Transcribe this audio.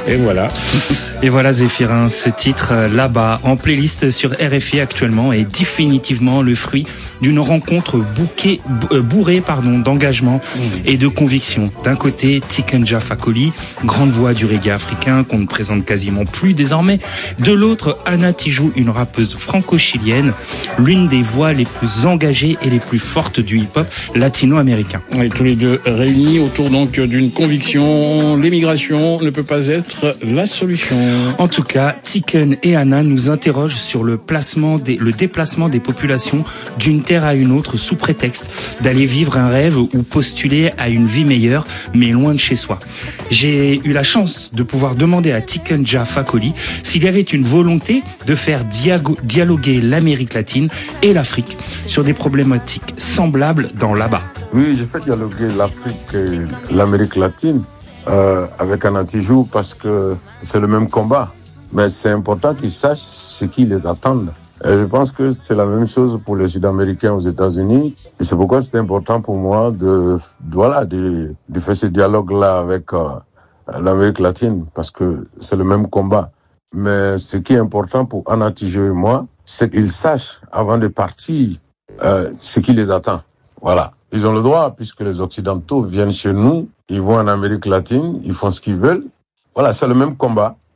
Et voilà. Et voilà Zéphirin, ce titre là-bas en playlist sur RFI actuellement est définitivement le fruit d'une rencontre bourrée d'engagement et de conviction. D'un côté, Tiken Jah Fakoly, grande voix du reggae africain qu'on ne présente quasiment plus désormais. De l'autre, Anna Tijoux, une rappeuse franco-chilienne, l'une des voix les plus engagées et les plus fortes du hip-hop latino-américain. Et tous les deux réunis autour donc d'une conviction, l'immigration ne peut pas être la solution. En tout cas, Tiken et Anna nous interrogent sur le déplacement des populations d'une terre à une autre sous prétexte d'aller vivre un rêve ou postuler à une vie meilleure, mais loin de chez soi. J'ai eu la chance de pouvoir demander à Tiken Jah Fakoly s'il y avait une volonté de faire dialoguer l'Amérique latine et l'Afrique sur des problématiques semblables dans là-bas. Oui, je fais dialoguer l'Afrique et l'Amérique latine avec Anna Tijoux parce que c'est le même combat. Mais c'est important qu'ils sachent ce qui les attend. Et je pense que c'est la même chose pour les Sud-Américains aux États-Unis. Et c'est pourquoi c'est important pour moi de faire ce dialogue-là avec l'Amérique latine, parce que c'est le même combat. Mais ce qui est important pour Anna Tijoux et moi, c'est qu'ils sachent avant de partir ce qui les attend. Voilà. Ils ont le droit, puisque les Occidentaux viennent chez nous, ils vont en Amérique latine, ils font ce qu'ils veulent. Voilà, c'est le même combat.